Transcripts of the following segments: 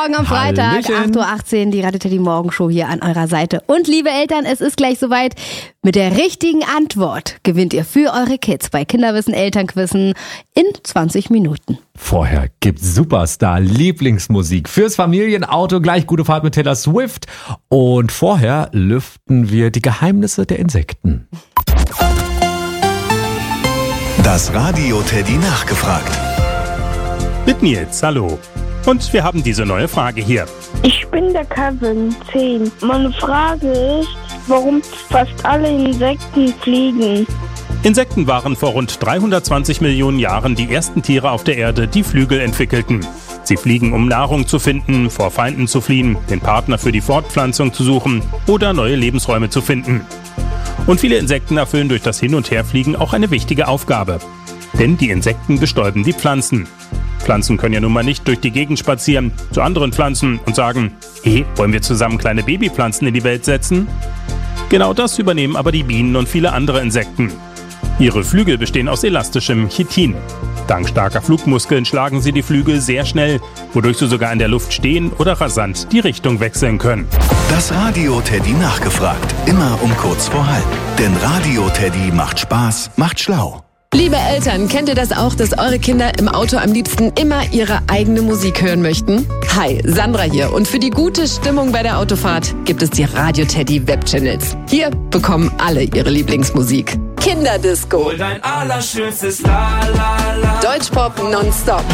Morgen am Freitag, Hallöchen. 8.18 Uhr, die Radio Teddy Morgenshow hier an eurer Seite. Und liebe Eltern, es ist gleich soweit. Mit der richtigen Antwort gewinnt ihr für eure Kids bei Kinderwissen Elternquissen in 20 Minuten. Vorher gibt's Superstar Lieblingsmusik fürs Familienauto, gleich gute Fahrt mit Taylor Swift. Und vorher lüften wir die Geheimnisse der Insekten. Das Radio Teddy nachgefragt. Mit Nils, hallo. Und wir haben diese neue Frage hier. Ich bin der Kevin, 10. Meine Frage ist, warum fast alle Insekten fliegen. Insekten waren vor rund 320 Millionen Jahren die ersten Tiere auf der Erde, die Flügel entwickelten. Sie fliegen, um Nahrung zu finden, vor Feinden zu fliehen, den Partner für die Fortpflanzung zu suchen oder neue Lebensräume zu finden. Und viele Insekten erfüllen durch das Hin- und Herfliegen auch eine wichtige Aufgabe. Denn die Insekten bestäuben die Pflanzen. Pflanzen können ja nun mal nicht durch die Gegend spazieren zu anderen Pflanzen und sagen, hey, wollen wir zusammen kleine Babypflanzen in die Welt setzen? Genau das übernehmen aber die Bienen und viele andere Insekten. Ihre Flügel bestehen aus elastischem Chitin. Dank starker Flugmuskeln schlagen sie die Flügel sehr schnell, wodurch sie sogar in der Luft stehen oder rasant die Richtung wechseln können. Das Radio Teddy nachgefragt. Immer um kurz vor halb. Denn Radio Teddy macht Spaß, macht schlau. Liebe Eltern, kennt ihr das auch, dass eure Kinder im Auto am liebsten immer ihre eigene Musik hören möchten? Hi, Sandra hier und für die gute Stimmung bei der Autofahrt gibt es die Radio Teddy Webchannels. Hier bekommen alle ihre Lieblingsmusik. Kinderdisco, Dein allerschönstes La La La. Deutschpop nonstop,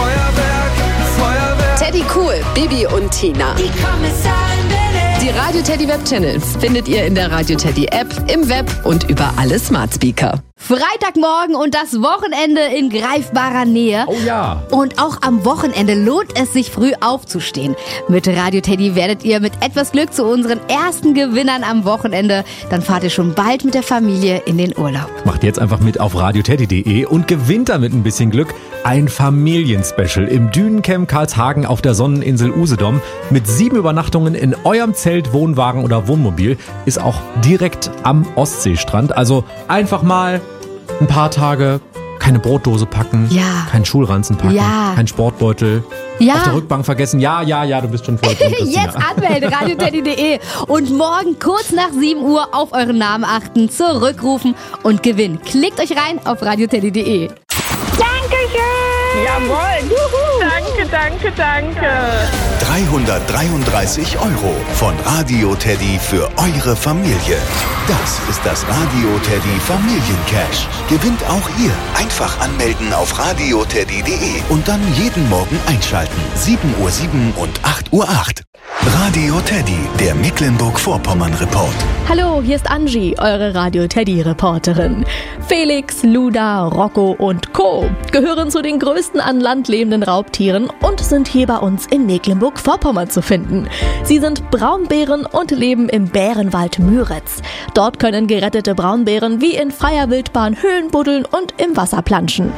Feuerwerk. Teddy Cool, Bibi und Tina. Die Kommissarin will Die Radio Teddy Webchannels findet ihr in der Radio Teddy App, im Web und über alle Smart Speaker. Freitagmorgen und das Wochenende in greifbarer Nähe. Oh ja. Und auch am Wochenende lohnt es sich, früh aufzustehen. Mit Radio Teddy werdet ihr mit etwas Glück zu unseren ersten Gewinnern am Wochenende. Dann fahrt ihr schon bald mit der Familie in den Urlaub. Macht jetzt einfach mit auf radioteddy.de und gewinnt damit ein bisschen Glück ein Familienspecial im Dünencamp Karlshagen auf der Sonneninsel Usedom mit 7 Übernachtungen in eurem Zelt, Wohnwagen oder Wohnmobil. Ist auch direkt am Ostseestrand. Also einfach mal ein paar Tage keine Brotdose packen, Ja. keinen Schulranzen packen, Ja. keinen Sportbeutel, Ja. auf der Rückbank vergessen. Ja, du bist schon voll drin, Christina. Jetzt anmelden, radioteddy.de. Und morgen kurz nach 7 Uhr auf euren Namen achten, zurückrufen und gewinnen. Klickt euch rein auf radioteddy.de. Dankeschön! Jawohl! Juhu. Danke. 333 € von Radio Teddy für eure Familie. Das ist das Radio Teddy Familiencash. Gewinnt auch ihr. Einfach anmelden auf radioteddy.de und dann jeden Morgen einschalten. 7:07 Uhr und 8:08 Uhr. Radio Teddy, der Mecklenburg-Vorpommern-Report. Hallo, hier ist Angie, eure Radio-Teddy-Reporterin. Felix, Luda, Rocco und Co. gehören zu den größten an Land lebenden Raubtieren und sind hier bei uns in Mecklenburg-Vorpommern zu finden. Sie sind Braunbären und leben im Bärenwald Müritz. Dort können gerettete Braunbären wie in freier Wildbahn Höhlen buddeln und im Wasser planschen.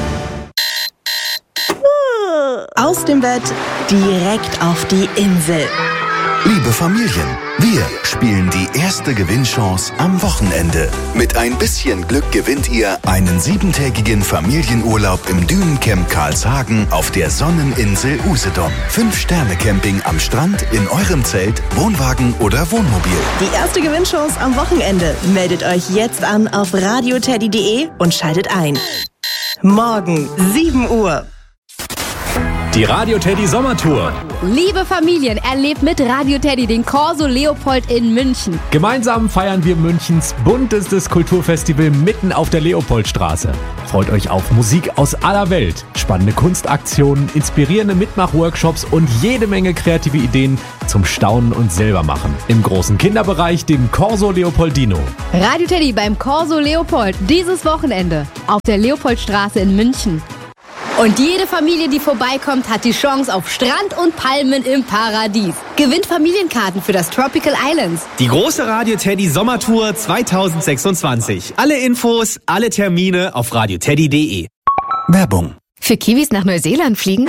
Aus dem Bett direkt auf die Insel. Liebe Familien, wir spielen die erste Gewinnchance am Wochenende. Mit ein bisschen Glück gewinnt ihr einen 7-tägigen Familienurlaub im Dünencamp Karlshagen auf der Sonneninsel Usedom. 5-Sterne-Camping am Strand, in eurem Zelt, Wohnwagen oder Wohnmobil. Die erste Gewinnchance am Wochenende. Meldet euch jetzt an auf radioteddy.de und schaltet ein. Morgen 7 Uhr. Die Radio Teddy Sommertour. Liebe Familien, erlebt mit Radio Teddy den Corso Leopold in München. Gemeinsam feiern wir Münchens buntestes Kulturfestival mitten auf der Leopoldstraße. Freut euch auf Musik aus aller Welt, spannende Kunstaktionen, inspirierende Mitmachworkshops und jede Menge kreative Ideen zum Staunen und Selbermachen. Im großen Kinderbereich dem Corso Leopoldino. Radio Teddy beim Corso Leopold dieses Wochenende auf der Leopoldstraße in München. Und jede Familie, die vorbeikommt, hat die Chance auf Strand und Palmen im Paradies. Gewinnt Familienkarten für das Tropical Islands. Die große Radio Teddy Sommertour 2026. Alle Infos, alle Termine auf radioteddy.de. Werbung. Für Kiwis nach Neuseeland fliegen?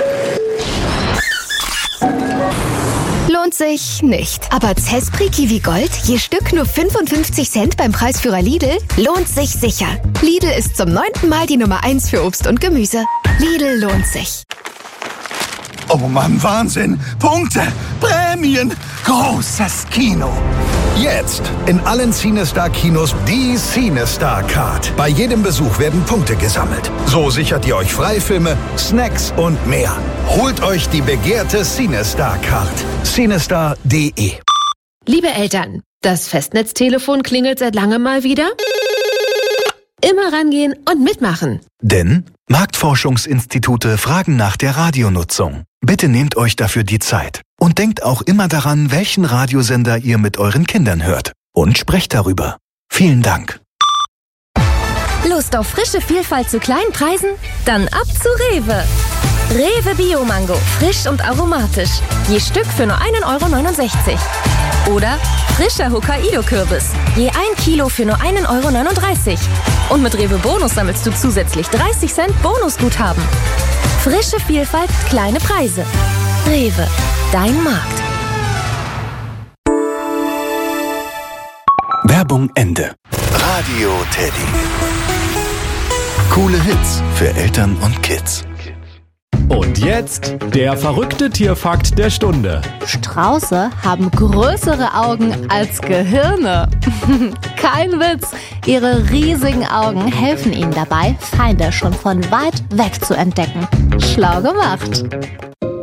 Lohnt sich nicht. Aber Zespri Kiwi Gold, je Stück nur 55 Cent beim Preisführer Lidl, lohnt sich sicher. Lidl ist zum 9. Mal die Nummer 1 für Obst und Gemüse. Lidl lohnt sich. Oh Mann, Wahnsinn! Punkte! Prämien! Großes Kino! Jetzt in allen CineStar-Kinos die CineStar-Card. Bei jedem Besuch werden Punkte gesammelt. So sichert ihr euch Freifilme, Snacks und mehr. Holt euch die begehrte CineStar-Card. CineStar.de. Liebe Eltern, das Festnetztelefon klingelt seit langem mal wieder. Immer rangehen und mitmachen. Denn Marktforschungsinstitute fragen nach der Radionutzung. Bitte nehmt euch dafür die Zeit. Und denkt auch immer daran, welchen Radiosender ihr mit euren Kindern hört. Und sprecht darüber. Vielen Dank. Lust auf frische Vielfalt zu kleinen Preisen? Dann ab zu Rewe. Rewe Bio-Mango, frisch und aromatisch. Je Stück für nur 1,69 €. Oder frischer Hokkaido-Kürbis. Je 1 Kilo für nur 1,39 €. Und mit Rewe Bonus sammelst du zusätzlich 30 Cent Bonusguthaben. Frische Vielfalt, kleine Preise. Rewe, dein Markt. Werbung Ende. Radio Teddy. Coole Hits für Eltern und Kids. Und jetzt der verrückte Tierfakt der Stunde. Strauße haben größere Augen als Gehirne. Kein Witz. Ihre riesigen Augen helfen ihnen dabei, Feinde schon von weit weg zu entdecken. Schlau gemacht.